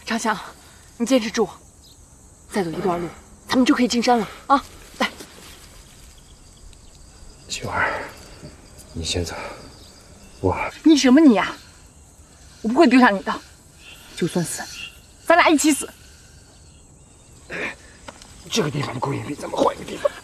长祥，你坚持住，再走一段路，咱们就可以进山了啊！来， 秀儿，你先走，我…… 你什么你呀？我不会丢下你的，就算死，咱俩一起死。 这个地方不够隐蔽，咱们换一个地方。